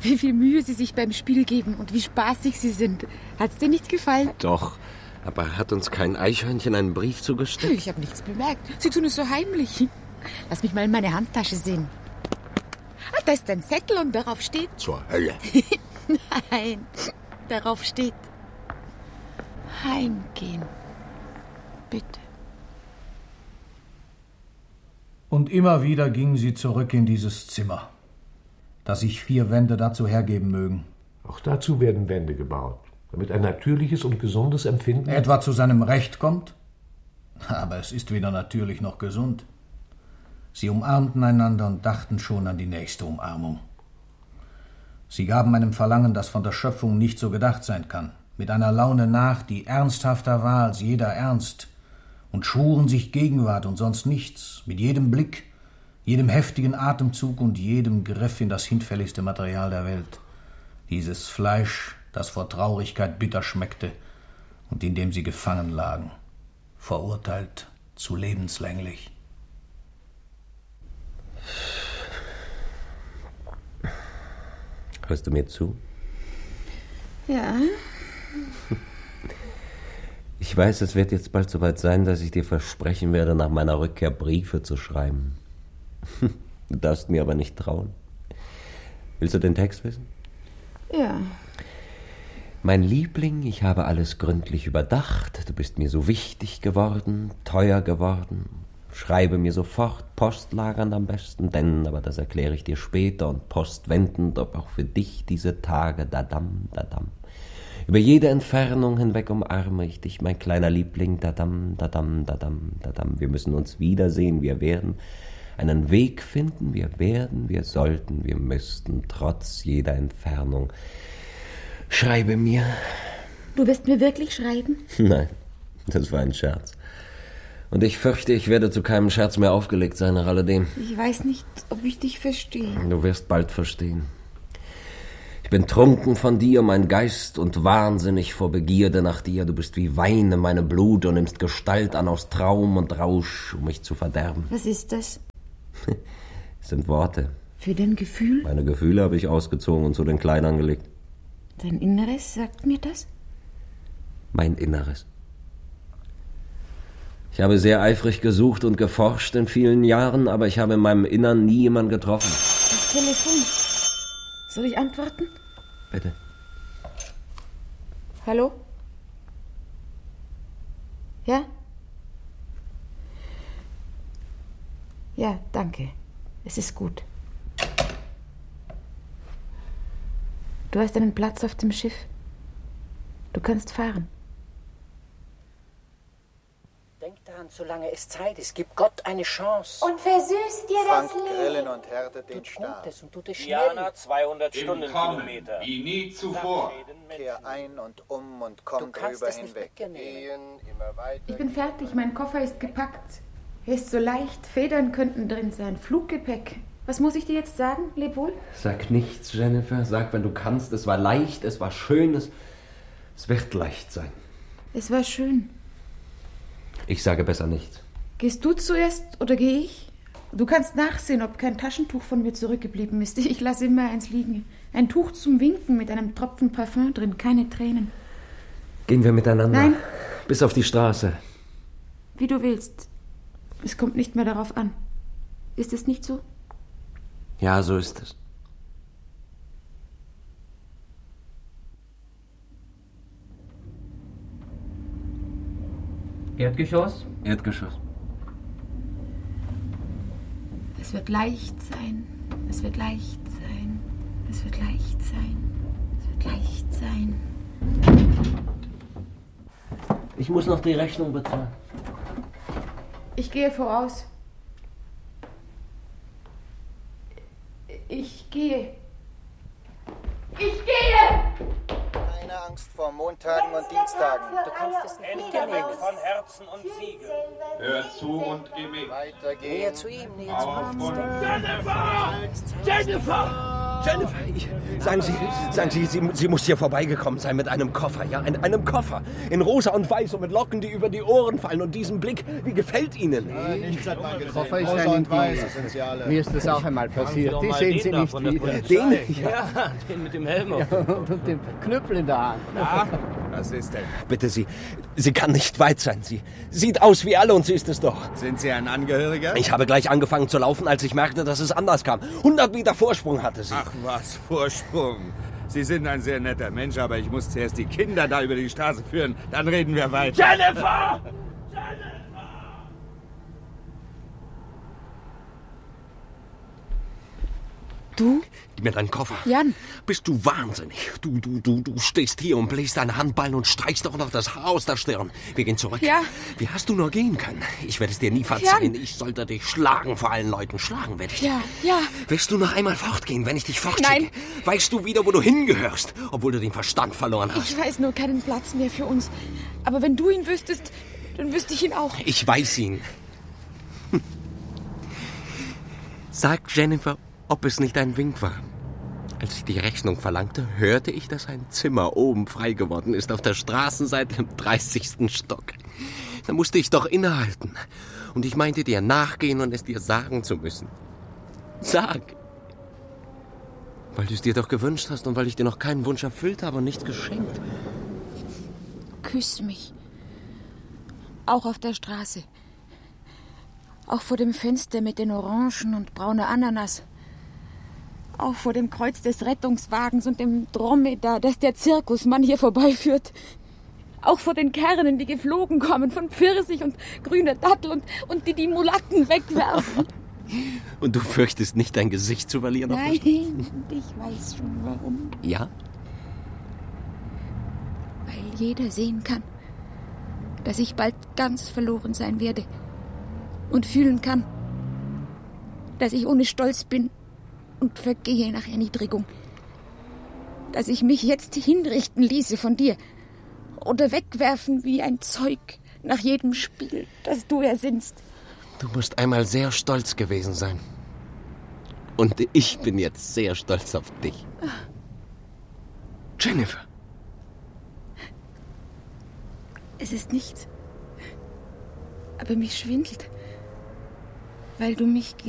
wie viel Mühe Sie sich beim Spiel geben und wie spaßig Sie sind. Hat's dir nicht gefallen? Doch, aber hat uns kein Eichhörnchen einen Brief zugesteckt? Ich habe nichts bemerkt. Sie tun es so heimlich. Lass mich mal in meine Handtasche sehen. Ah, da ist ein Zettel und darauf steht... Zur Hölle. Nein, darauf steht... Heimgehen. Bitte. Und immer wieder ging sie zurück in dieses Zimmer, das sich 4 Wände dazu hergeben mögen. Auch dazu werden Wände gebaut, damit ein natürliches und gesundes Empfinden etwa zu seinem Recht kommt. Aber es ist weder natürlich noch gesund. Sie umarmten einander und dachten schon an die nächste Umarmung. Sie gaben einem Verlangen, das von der Schöpfung nicht so gedacht sein kann, mit einer Laune nach, die ernsthafter war als jeder Ernst, und schwuren sich Gegenwart und sonst nichts, mit jedem Blick, jedem heftigen Atemzug und jedem Griff in das hinfälligste Material der Welt. Dieses Fleisch, das vor Traurigkeit bitter schmeckte und in dem sie gefangen lagen, verurteilt zu lebenslänglich. Hörst du mir zu? Ja. Ich weiß, es wird jetzt bald soweit sein, dass ich dir versprechen werde, nach meiner Rückkehr Briefe zu schreiben. Du darfst mir aber nicht trauen. Willst du den Text wissen? Ja. Mein Liebling, ich habe alles gründlich überdacht. Du bist mir so wichtig geworden, teuer geworden. Schreibe mir sofort, postlagernd am besten, denn, aber das erkläre ich dir später und postwendend, ob auch für dich diese Tage, dadam, dadam. Über jede Entfernung hinweg umarme ich dich, mein kleiner Liebling, dadam, dadam, dadam, dadam. Wir müssen uns wiedersehen, wir werden einen Weg finden, wir sollten, wir müssten, trotz jeder Entfernung. Schreibe mir. Du wirst mir wirklich schreiben? Nein, das war ein Scherz. Und ich fürchte, ich werde zu keinem Scherz mehr aufgelegt sein, nach alledem. Ich weiß nicht, ob ich dich verstehe. Du wirst bald verstehen. Ich bin trunken von dir, mein Geist, und wahnsinnig vor Begierde nach dir. Du bist wie Wein in meinem Blut und nimmst Gestalt an aus Traum und Rausch, um mich zu verderben. Was ist das? Es sind Worte. Für dein Gefühl? Meine Gefühle habe ich ausgezogen und zu den Kleidern gelegt. Dein Inneres sagt mir das? Mein Inneres. Ich habe sehr eifrig gesucht und geforscht in vielen Jahren, aber ich habe in meinem Innern nie jemanden getroffen. Das Telefon. Soll ich antworten? Bitte. Hallo? Ja? Ja, danke. Es ist gut. Du hast einen Platz auf dem Schiff. Du kannst fahren. Denk daran, solange es Zeit ist, gib Gott eine Chance. Und versüßt dir Fangt das Leben. Grillen und härtet den Stab. Und tut es schnell. Diana, 200 Stundenkilometer. Wie nie zuvor. Kehr ein und komm drüber hinweg. Immer weiter. Ich bin fertig, mein Koffer ist gepackt. Er ist so leicht, Federn könnten drin sein, Fluggepäck. Was muss ich dir jetzt sagen? Leb wohl? Sag nichts, Jennifer. Sag, wenn du kannst. Es war leicht, es war schön, es wird leicht sein. Es war schön. Ich sage besser nichts. Gehst du zuerst oder gehe ich? Du kannst nachsehen, ob kein Taschentuch von mir zurückgeblieben ist. Ich lasse immer eins liegen. Ein Tuch zum Winken mit einem Tropfen Parfüm drin, keine Tränen. Gehen wir miteinander? Nein. Bis auf die Straße. Wie du willst. Es kommt nicht mehr darauf an. Ist es nicht so? Ja, so ist es. Erdgeschoss? Erdgeschoss. Es wird leicht sein. Es wird leicht sein. Es wird leicht sein. Es wird leicht sein. Ich muss noch die Rechnung bezahlen. Ich gehe voraus. Ich gehe. Ich gehe! Keine Angst vor Montagen und Dienstagen. Du kannst es nicht Endgelenk von Herzen und Siegel. Hör zu und geh mit. Weitergehen. Näher zu ihm, näher zu Auf uns. und Jennifer! Jennifer! Jennifer, sagen Sie, Sie muss hier vorbeigekommen sein mit einem Koffer, ja? Einem Koffer. In rosa und weiß und mit Locken, die über die Ohren fallen. Und diesen Blick, wie gefällt Ihnen? Nichts hat man gesehen. Koffer ist ein Indianer. Mir ist das auch einmal passiert. Die sehen Sie nicht wieder. Den? Ja, den mit dem Helm. Ja, und dem Knüppel in der Hand. Ja, was ist denn? Bitte, sie kann nicht weit sein. Sie sieht aus wie alle und sie ist es doch. Sind Sie ein Angehöriger? Ich habe gleich angefangen zu laufen, als ich merkte, dass es anders kam. 100 Meter Vorsprung hatte sie. Ach was, Vorsprung. Sie sind ein sehr netter Mensch, aber ich muss zuerst die Kinder da über die Straße führen. Dann reden wir weiter. Jennifer! Du? Gib mir deinen Koffer. Jan. Bist du wahnsinnig? Du stehst hier und bläst deine Handballen und streichst doch noch das Haar aus der Stirn. Wir gehen zurück. Ja. Wie hast du nur gehen können? Ich werde es dir nie verzeihen. Jan. Ich sollte dich schlagen vor allen Leuten. Schlagen werde ich dich. Ja. Willst du noch einmal fortgehen, wenn ich dich fortschicke? Nein. Weißt du wieder, wo du hingehörst, obwohl du den Verstand verloren hast? Ich weiß nur keinen Platz mehr für uns. Aber wenn du ihn wüsstest, dann wüsste ich ihn auch. Ich weiß ihn. Sag Jennifer, ob es nicht ein Wink war. Als ich die Rechnung verlangte, hörte ich, dass ein Zimmer oben frei geworden ist, auf der Straßenseite im 30. Stock. Da musste ich doch innehalten. Und ich meinte dir nachgehen und es dir sagen zu müssen. Sag! Weil du es dir doch gewünscht hast und weil ich dir noch keinen Wunsch erfüllt habe und nichts geschenkt. Küss mich. Auch auf der Straße. Auch vor dem Fenster mit den Orangen und brauner Ananas. Auch vor dem Kreuz des Rettungswagens und dem Dromedar, das der Zirkusmann hier vorbeiführt. Auch vor den Kernen, die geflogen kommen von Pfirsich und grüner Dattel und die Mulatten wegwerfen. Und du fürchtest nicht, dein Gesicht zu verlieren? Nein, und ich weiß schon warum. Ja? Weil jeder sehen kann, dass ich bald ganz verloren sein werde. Und fühlen kann, dass ich ohne Stolz bin und vergehe nach Erniedrigung. Dass ich mich jetzt hinrichten ließe von dir oder wegwerfen wie ein Zeug nach jedem Spiel, das du ersinnst. Du musst einmal sehr stolz gewesen sein. Und ich bin jetzt sehr stolz auf dich. Jennifer. Es ist nichts. Aber mich schwindelt, weil du mich